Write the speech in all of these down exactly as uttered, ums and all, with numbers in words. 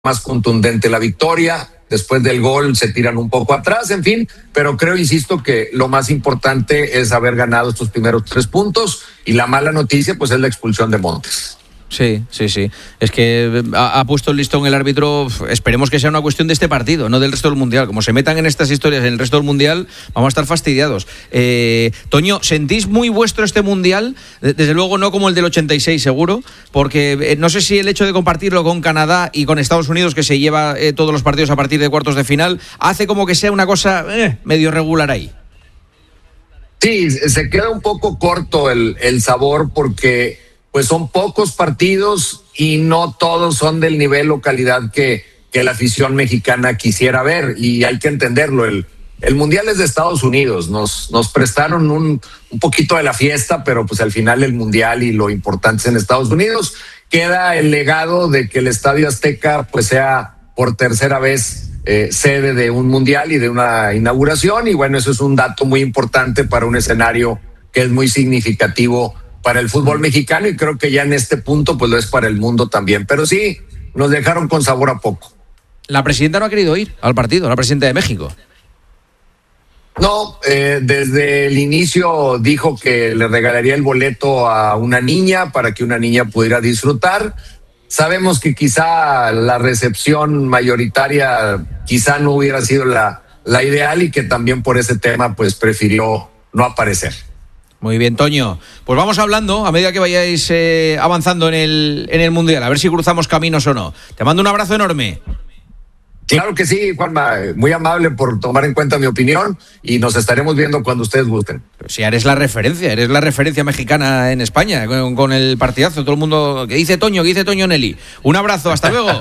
más contundente la victoria. Después del gol se tiran un poco atrás, en fin, pero creo, insisto, que lo más importante es haber ganado estos primeros tres puntos, y la mala noticia pues es la expulsión de Montes. Sí, sí, sí. Es que ha, ha puesto el listón el árbitro. Esperemos que sea una cuestión de este partido, no del resto del Mundial. Como se metan en estas historias en el resto del Mundial, vamos a estar fastidiados. Eh, Toño, ¿sentís muy vuestro este Mundial? Desde luego no como el del ochenta y seis, seguro, porque eh, no sé si el hecho de compartirlo con Canadá y con Estados Unidos, que se lleva eh, todos los partidos a partir de cuartos de final, hace como que sea una cosa eh, medio regular ahí. Sí, se queda un poco corto el, el sabor, porque pues son pocos partidos y no todos son del nivel o calidad que, que la afición mexicana quisiera ver, y hay que entenderlo. El, el Mundial es de Estados Unidos, nos, nos prestaron un, un poquito de la fiesta, pero pues al final el Mundial y lo importante es en Estados Unidos. Queda el legado de que el Estadio Azteca pues sea por tercera vez eh, sede de un Mundial y de una inauguración, y bueno, eso es un dato muy importante para un escenario que es muy significativo para el fútbol mexicano, y creo que ya en este punto pues lo es para el mundo también. Pero sí, nos dejaron con sabor a poco. La presidenta no ha querido ir al partido, la presidenta de México. No, eh, desde el inicio dijo que le regalaría el boleto a una niña para que una niña pudiera disfrutar. Sabemos que quizá la recepción mayoritaria quizá no hubiera sido la, la ideal, y que también por ese tema pues prefirió no aparecer. Muy bien, Toño. Pues vamos hablando a medida que vayáis eh, avanzando en el, en el Mundial, a ver si cruzamos caminos o no. Te mando un abrazo enorme. Claro que sí, Juanma. Muy amable por tomar en cuenta mi opinión, y nos estaremos viendo cuando ustedes gusten. Pero si eres la referencia, eres la referencia mexicana en España, con, con el partidazo. Todo el mundo, ¿qué dice Toño? ¿Qué dice Toño Nelly? Un abrazo, hasta luego.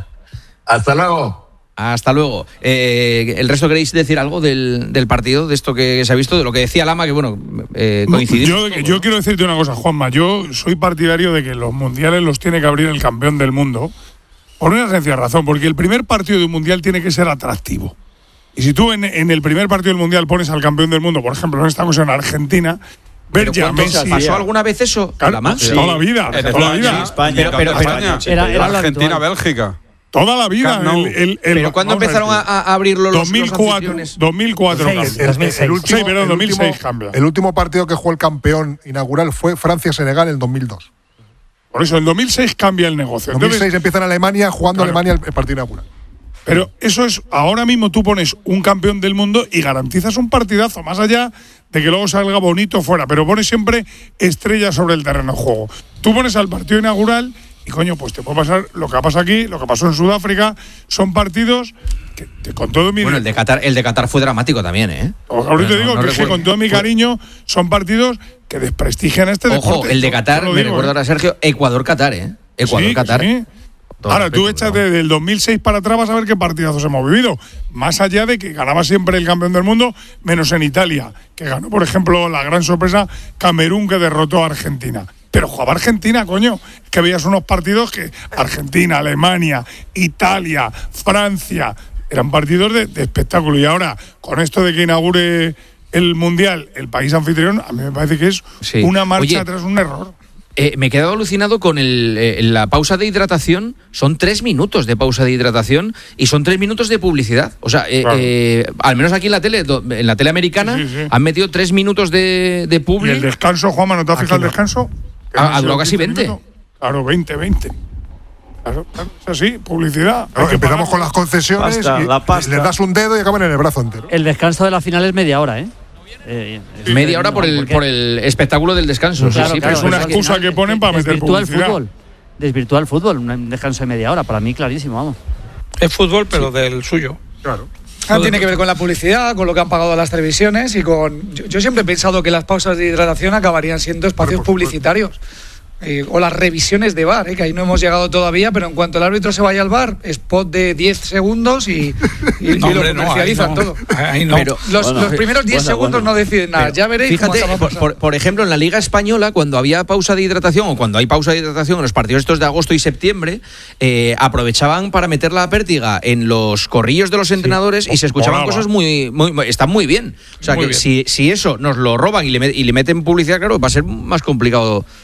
Hasta luego. Hasta luego. Eh, ¿El resto queréis decir algo del, del partido, de esto que se ha visto, de lo que decía Lama, que bueno, eh, coincidimos? Yo, yo quiero decirte una cosa, Juanma. Yo soy partidario de que los mundiales los tiene que abrir el campeón del mundo, por una sencilla razón, porque el primer partido de un mundial tiene que ser atractivo. Y si tú en, en el primer partido del mundial pones al campeón del mundo, por ejemplo, en esta ocasión Argentina, ver ya Messi. ¿Pasó alguna vez eso? Claro, sí. Toda la vida. En toda la vida. España, pero, pero, pero, España. Era, era Argentina-Bélgica. Toda la vida. No. El, el, el, pero ¿cuándo empezaron a, a abrirlo los, dos mil cuatro, los dos mil cuatro dos mil seis, cambia. dos mil seis. El último, sí, pero en dos mil seis último, cambia. El último partido que jugó el campeón inaugural fue Francia-Senegal en el dos mil dos. Por eso, en dos mil seis cambia el negocio. En dos mil seis empieza en Alemania, jugando claro. Alemania el, el partido inaugural. Pero eso es, ahora mismo tú pones un campeón del mundo y garantizas un partidazo, más allá de que luego salga bonito fuera, pero pones siempre estrellas sobre el terreno de juego. Tú pones al partido inaugural y, coño, pues te puede pasar lo que pasa aquí, lo que pasó en Sudáfrica. Son partidos que, que con todo mi... Bueno, el de Qatar, el de Qatar fue dramático también, ¿eh? Ahorita no, digo no que, recuerdo. que con todo mi cariño son partidos que desprestigian este Ojo, deporte. el de Qatar, me digo, recuerda ¿eh? ahora Sergio, Ecuador-Qatar, ¿eh? Ecuador-Qatar. Sí, sí. Ahora, tú échate del dos mil seis para atrás, vas a ver qué partidazos hemos vivido. Más allá de que ganaba siempre el campeón del mundo, menos en Italia, que ganó, por ejemplo, la gran sorpresa, Camerún, que derrotó a Argentina. Pero jugaba Argentina, coño. Que veías unos partidos que Argentina, Alemania, Italia, Francia, eran partidos de, de espectáculo. Y ahora, con esto de que inaugure el Mundial el país anfitrión, a mí me parece que es sí. una marcha Oye, atrás, un error. Eh, me he quedado alucinado con el, eh, la pausa de hidratación. Son tres minutos de pausa de hidratación y son tres minutos de publicidad. O sea, eh, claro. eh, al menos aquí en la tele, en la tele americana, sí, sí, sí. han metido tres minutos de, de publi. ¿Y el descanso, Juanma, no te has fijado el descanso? Ha, ha durado casi veinte. Minutos. Claro, veinte, veinte. Claro, claro, es así, publicidad. Claro, empezamos con las concesiones pasta, y, la pasta. y les das un dedo y acaban en el brazo entero. El descanso de la final es media hora, ¿eh? Eh, sí, media hora por el, por el espectáculo del descanso. Claro, sí, sí, claro, es una excusa que, que ponen para meter publicidad. El fútbol. Desvirtúa el fútbol, un descanso de media hora, para mí clarísimo, vamos. Es fútbol, pero sí. del suyo. Claro. Ah, tiene que ver con la publicidad, con lo que han pagado las televisiones y con... Yo, yo siempre he pensado que las pausas de hidratación acabarían siendo espacios publicitarios. Eh, o las revisiones de V A R, eh, que ahí no hemos llegado todavía, pero en cuanto el árbitro se vaya al V A R, spot de diez segundos y, y, no, y lo hombre, comercializan no, todo. Ahí no. Pero, los, bueno, los primeros diez bueno, segundos bueno. no deciden nada, pero ya veréis fíjate, cómo por, por, por ejemplo, en la Liga Española, cuando había pausa de hidratación o cuando hay pausa de hidratación en los partidos estos de agosto y septiembre, eh, aprovechaban para meter la pértiga en los corrillos de los entrenadores sí. y se escuchaban Volaba. cosas muy, muy... Están muy bien. O sea, muy que si, si eso nos lo roban y le, y le meten publicidad, claro, va a ser más complicado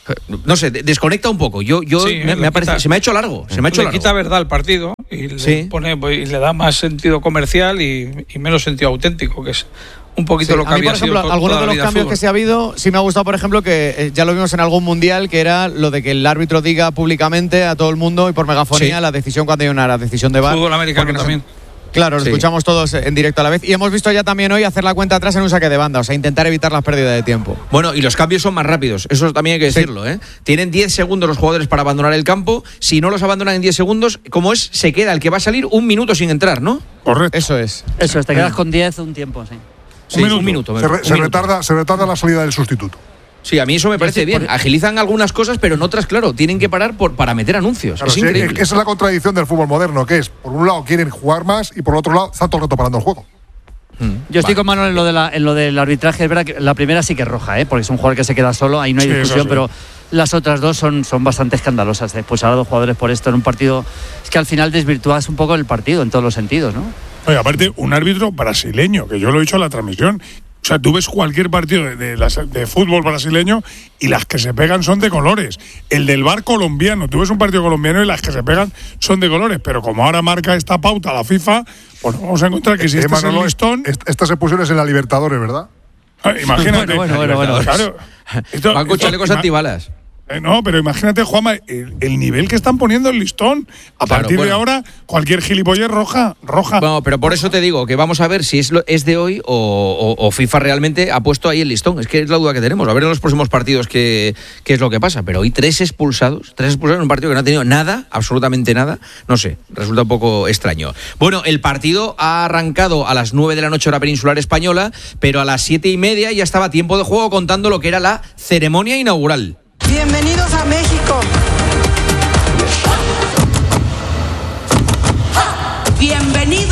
No sé, desconecta un poco. Yo, yo sí, me, me ha parecido, se me ha hecho largo. Se me ha hecho le largo. quita verdad al partido y le, sí. pone, y le da más sentido comercial y, y menos sentido auténtico, que es un poquito sí, lo que a mí, había por ejemplo, sido algunos de los cambios fútbol. que se ha habido, sí me ha gustado, por ejemplo, que eh, ya lo vimos en algún mundial, que era lo de que el árbitro diga públicamente a todo el mundo y por megafonía sí. la decisión cuando hay una decisión de V A R. Fútbol americano también. Claro, lo sí. escuchamos todos en directo a la vez. Y hemos visto ya también hoy hacer la cuenta atrás en un saque de banda, o sea, intentar evitar las pérdidas de tiempo. Bueno, y los cambios son más rápidos, eso también hay que decirlo, sí. ¿eh? Tienen diez segundos los jugadores para abandonar el campo. Si no los abandonan en diez segundos, como es, se queda el que va a salir un minuto sin entrar, ¿no? Correcto. Eso es. Eso es, te quedas con diez un tiempo, sí. Sí, un minuto. Un minuto se, re, un se, minuto. Retarda, se retarda la salida del sustituto. Sí, a mí eso me parece bien. Agilizan algunas cosas, pero en otras, claro, tienen que parar por, para meter anuncios. Claro, es sí, increíble. Esa es la contradicción del fútbol moderno, que es, por un lado quieren jugar más y por otro lado están todo el rato parando el juego. Yo estoy vale. con Manuel en lo, de la, en lo del arbitraje. Es verdad que la primera sí que es roja, ¿eh? Porque es un jugador que se queda solo, ahí no hay sí, discusión, sí. pero las otras dos son, son bastante escandalosas. ¿eh? Pues ahora dos jugadores por esto en un partido. Es que al final desvirtúas un poco el partido en todos los sentidos, ¿no? Oye, aparte, un árbitro brasileño, que yo lo he dicho en la transmisión. O sea, tú ves cualquier partido de, de, las, de fútbol brasileño y las que se pegan son de colores. El del V A R colombiano, tú ves un partido colombiano y las que se pegan son de colores. Pero como ahora marca esta pauta la FIFA, pues vamos a encontrar que si eh, este Manolo, es el listón… Estas expulsiones en la Libertadores, ¿verdad? Ah, imagínate. Bueno, bueno, bueno. bueno. Claro. Esto, Van con chalecos antibalas. Eh, no, pero imagínate, Juanma, el, el nivel que están poniendo el listón. A claro, partir bueno. de ahora, cualquier gilipollez roja, roja. No, pero por eso te digo que vamos a ver si es, lo, es de hoy o, o, o FIFA realmente ha puesto ahí el listón. Es que es la duda que tenemos. A ver en los próximos partidos qué, qué es lo que pasa. Pero hoy tres expulsados, tres expulsados en un partido que no ha tenido nada, absolutamente nada. No sé, resulta un poco extraño. Bueno, el partido ha arrancado a las nueve de la noche hora peninsular española, pero a las siete y media ya estaba tiempo de juego contando lo que era la ceremonia inaugural. Bienvenidos a México. Bienvenidos.